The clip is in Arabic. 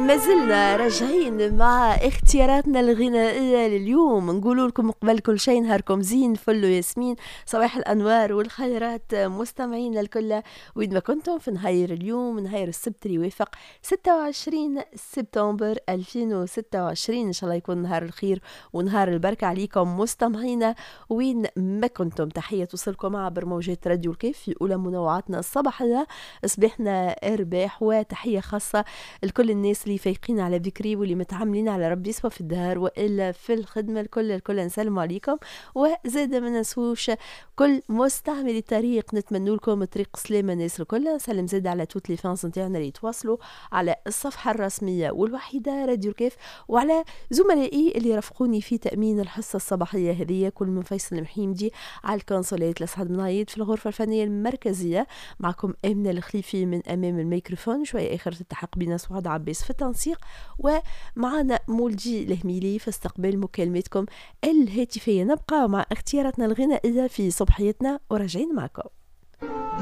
ما زلنا راجعين مع اختياراتنا الغنائية لليوم. نقول لكم قبل كل شيء نهاركم زين فل وياسمين، صباح الأنوار والخيرات مستمعينا الكل وين ما كنتم في نهاير اليوم، نهاير السبت اللي يوافق 26 سبتمبر 2026. إن شاء الله يكون نهار الخير ونهار البركة عليكم مستمعينا وين ما كنتم. تحية توصلكم عبر موجات راديو الكيف في أولى منوعاتنا الصباحية صباحنا إرباح، وتحية خاصة لكل الناس اللي فايقين على بكري واللي متعاملين على ربي سواء في الدار وإلا في الخدمة. الكل نسلم عليكم، وزاد ما ننسوش كل مستعمل الطريق نتمنى لكم طريق سلامة الناس الكل. نسلم زاد على توت لي فانس نتاعنا اللي يتواصلوا على الصفحة الرسمية والوحيدة راديو الكيف، وعلى زملائي اللي رافقوني في تأمين الحصة الصباحية هذه، كل من فيصل المحيمدي على الكونسولات لسعد منايد في الغرفة الفنية المركزية. معكم آمنة الخليفي من أمام الميكروفون، شوية آخر تلتحق بنا سعاد عباس في التنسيق، ومعنا مولجي الهميلي في استقبال مكالمتكم الهاتفية. نبقى مع اختياراتنا الغنائية في صبحيتنا وراجعين معكم.